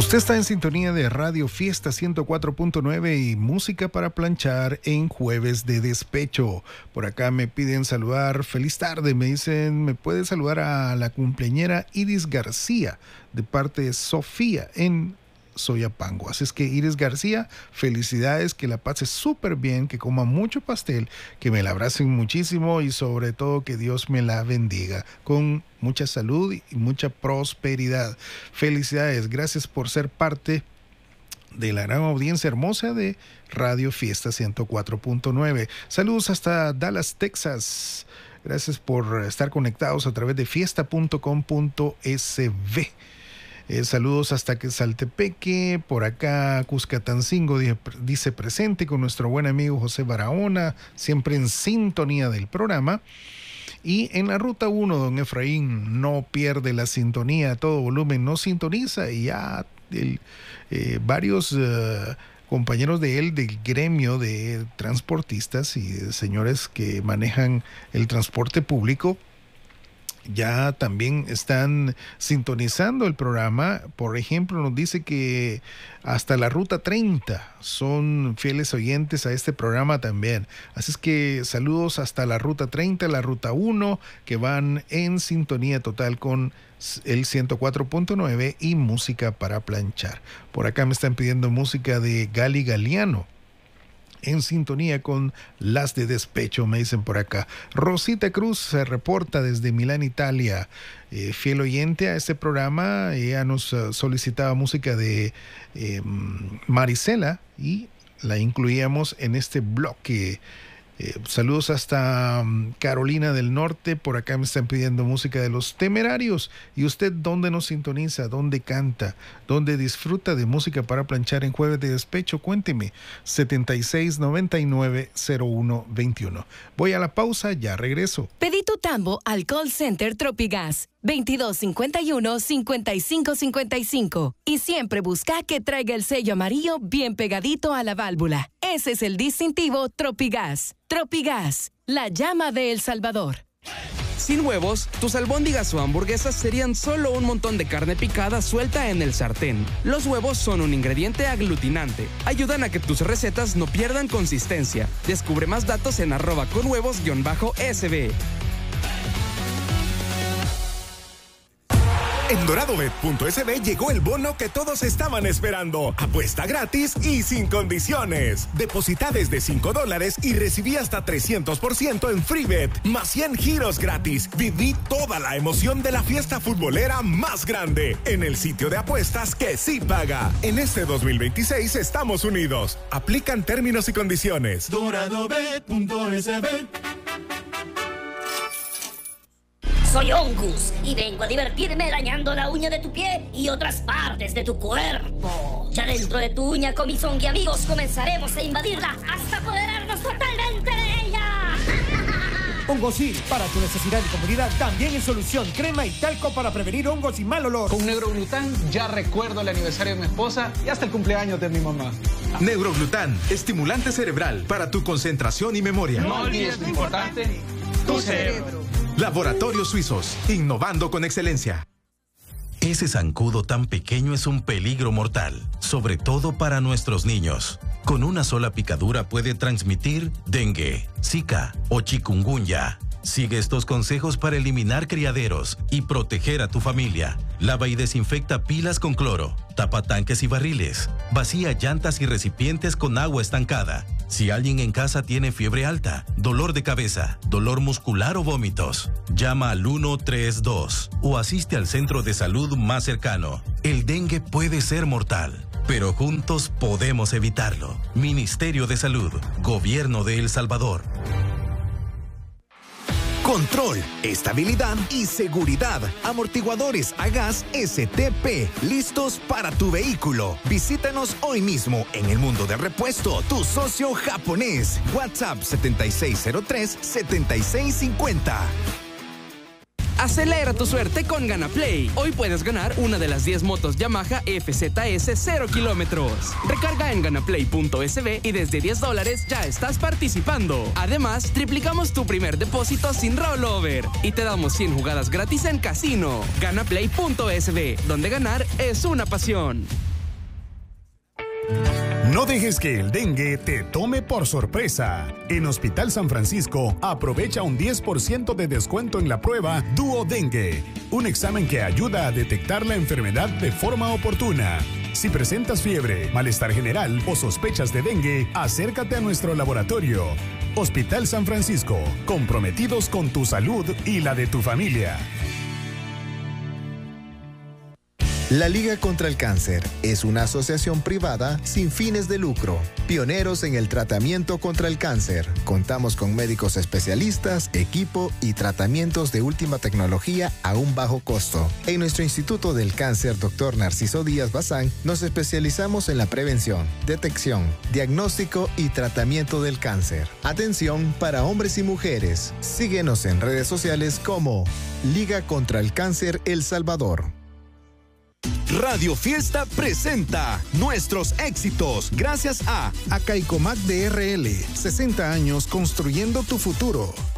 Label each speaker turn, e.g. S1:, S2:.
S1: Usted está en sintonía de Radio Fiesta 104.9 y música para planchar en Jueves de Despecho. Por acá me piden saludar, feliz tarde, me dicen, me puede saludar a la cumpleañera Iris García de parte de Sofía en Soyapango. Así es que Iris García, felicidades, que la pase súper bien, que coma mucho pastel, que me la abracen muchísimo y sobre todo que Dios me la bendiga con mucha salud y mucha prosperidad. Felicidades, gracias por ser parte de la gran audiencia hermosa de Radio Fiesta 104.9. Saludos hasta Dallas, Texas. Gracias por estar conectados a través de fiesta.com.sv. Saludos hasta que Saltepeque, por acá Cuscatancingo dice presente con nuestro buen amigo José Barahona, siempre en sintonía del programa. Y en la ruta 1, don Efraín no pierde la sintonía, a todo volumen, no sintoniza y ya varios compañeros de él del gremio de transportistas y de señores que manejan el transporte público ya también están sintonizando el programa. Por ejemplo, nos dice que hasta la ruta 30 son fieles oyentes a este programa también. Así es que saludos hasta la ruta 30, la ruta 1, que van en sintonía total con el 104.9 y música para planchar. Por acá me están pidiendo música de Gali Galiano, en sintonía con las de Despecho, me dicen por acá. Rosita Cruz se reporta desde Milán, Italia, fiel oyente a este programa. Ella nos solicitaba música de Marisela y la incluíamos en este bloque. Saludos hasta Carolina del Norte. Por acá me están pidiendo música de Los Temerarios. ¿Y usted dónde nos sintoniza? ¿Dónde canta? ¿Dónde disfruta de música para planchar en Jueves de Despecho? Cuénteme. 7699-0121. Voy a la pausa, ya regreso.
S2: Pedí tu tambo al call center Tropigas 2251-5555 y siempre busca que traiga el sello amarillo bien pegadito a la válvula. Ese es el distintivo Tropigas. Tropigas, la llama de El Salvador.
S3: Sin huevos, tus albóndigas o hamburguesas serían solo un montón de carne picada suelta en el sartén. Los huevos son un ingrediente aglutinante. Ayudan a que tus recetas no pierdan consistencia. Descubre más datos en @conhuevos_sb.
S4: En doradobet.sb llegó el bono que todos estaban esperando. Apuesta gratis y sin condiciones. Deposita desde $5 y recibí hasta 300% en FreeBet, más 100 giros gratis. Viví toda la emoción de la fiesta futbolera más grande en el sitio de apuestas que sí paga. En este 2026 estamos unidos. Aplican términos y condiciones.
S5: Doradobet.sb.
S6: Soy Ongus y vengo a divertirme dañando la uña de tu pie y otras partes de tu cuerpo. Ya dentro de tu uña, con mis ongi amigos, comenzaremos a invadirla hasta apoderarnos totalmente de ella.
S7: Hongosil, para tu necesidad y comodidad, también en solución. Crema y talco para prevenir hongos y mal olor.
S8: Con Neuroglután ya recuerdo el aniversario de mi esposa y hasta el cumpleaños de mi mamá.
S9: Neuroglután, estimulante cerebral para tu concentración y memoria.
S8: No olvides lo importante, tu cerebro.
S9: Laboratorios Suizos, innovando con excelencia.
S10: Ese zancudo tan pequeño es un peligro mortal, sobre todo para nuestros niños. Con una sola picadura puede transmitir dengue, zika o chikungunya. Sigue estos consejos para eliminar criaderos y proteger a tu familia. Lava y desinfecta pilas con cloro, tapa tanques y barriles, vacía llantas y recipientes con agua estancada. Si alguien en casa tiene fiebre alta, dolor de cabeza, dolor muscular o vómitos, llama al 132 o asiste al centro de salud más cercano. El dengue puede ser mortal, pero juntos podemos evitarlo. Ministerio de Salud, Gobierno de El Salvador.
S4: Control, estabilidad y seguridad. Amortiguadores a gas STP, listos para tu vehículo. Visítanos hoy mismo en El Mundo del Repuesto, tu socio japonés. WhatsApp 7603-7650.
S3: Acelera tu suerte con GanaPlay. Hoy puedes ganar una de las 10 motos Yamaha FZS 0 kilómetros. Recarga en ganaplay.sb y desde $10 ya estás participando. Además, triplicamos tu primer depósito sin rollover y te damos 100 jugadas gratis en casino. Ganaplay.sb, donde ganar es una pasión.
S4: No dejes que el dengue te tome por sorpresa. En Hospital San Francisco, aprovecha un 10% de descuento en la prueba Duo Dengue, un examen que ayuda a detectar la enfermedad de forma oportuna. Si presentas fiebre, malestar general o sospechas de dengue, acércate a nuestro laboratorio. Hospital San Francisco, comprometidos con tu salud y la de tu familia.
S11: La Liga contra el Cáncer es una asociación privada sin fines de lucro, pioneros en el tratamiento contra el cáncer. Contamos con médicos especialistas, equipo y tratamientos de última tecnología a un bajo costo. En nuestro Instituto del Cáncer, Dr. Narciso Díaz Bazán, nos especializamos en la prevención, detección, diagnóstico y tratamiento del cáncer. Atención para hombres y mujeres. Síguenos en redes sociales como Liga contra el Cáncer El Salvador.
S12: Radio Fiesta presenta nuestros éxitos gracias a
S1: Caicomac DRL, 60 años construyendo tu futuro.